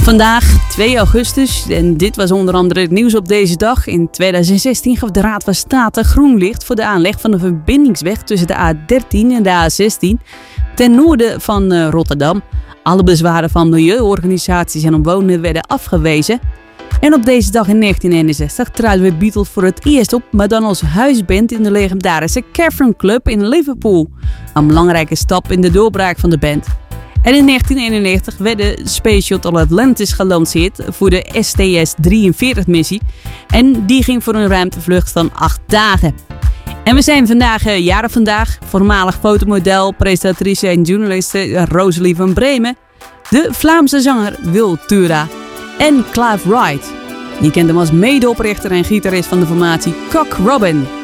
Vandaag 2 augustus en dit was onder andere het nieuws op deze dag. In 2016 gaf de Raad van State groen licht voor de aanleg van een verbindingsweg tussen de A13 en de A16 ten noorden van Rotterdam. Alle bezwaren van milieuorganisaties en omwonenden werden afgewezen. En op deze dag in 1961 traden we Beatles voor het eerst op, maar dan als huisband in de legendarische Cavern Club in Liverpool. Een belangrijke stap in de doorbraak van de band. En in 1991 werd de Space Shuttle Atlantis gelanceerd voor de STS-43-missie. En die ging voor een ruimtevlucht van 8 dagen. En we zijn jaren vandaag, voormalig fotomodel, presentatrice en journaliste Rosalie van Bremen, de Vlaamse zanger Wil Thura en Clive Wright. Je kent hem als medeoprichter en gitarist van de formatie Cock Robin.